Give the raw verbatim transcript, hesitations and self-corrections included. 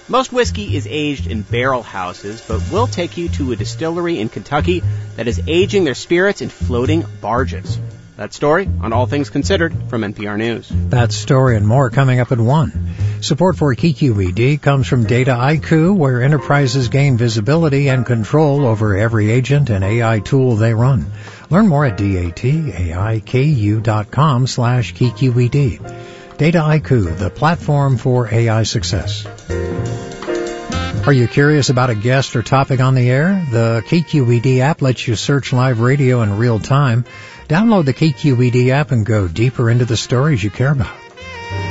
Most whiskey is aged in barrel houses, but we'll take you to a distillery in Kentucky that is aging their spirits in floating barges. That story on All Things Considered from N P R News. That story and more coming up at one. Support for K Q E D comes from Data I Q, where enterprises gain visibility and control over every agent and A I tool they run. Learn more at dataiku.com slash KQED. Data I Q, the platform for A I success. Are you curious about a guest or topic on the air? The K Q E D app lets you search live radio in real time. Download the K Q E D app and go deeper into the stories you care about.